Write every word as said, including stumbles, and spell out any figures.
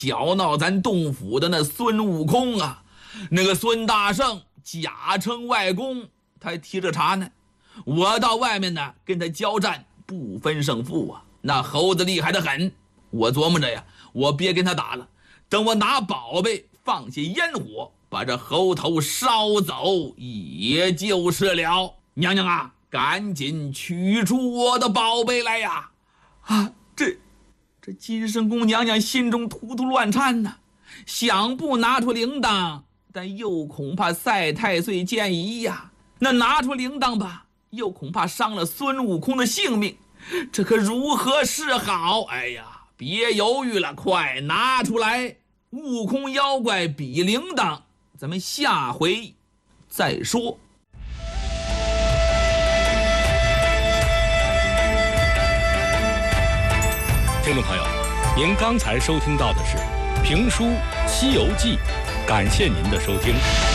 搅闹咱洞府的那孙悟空啊，那个孙大圣假称外公，他还提着茶呢。我到外面呢跟他交战，不分胜负啊，那猴子厉害得很。我琢磨着呀，我别跟他打了，等我拿宝贝放下烟火，把这猴头烧走也就是了。娘娘啊，赶紧取出我的宝贝来呀！啊，这这金圣宫娘娘心中突突乱颤呢，想不拿出铃铛，但又恐怕赛太岁见疑呀。那拿出铃铛吧，又恐怕伤了孙悟空的性命，这可如何是好？哎呀，别犹豫了，快拿出来！悟空妖怪比铃铛，咱们下回再说。 听众朋友，您刚才收听到的是评书《西游记》，感谢您的收听。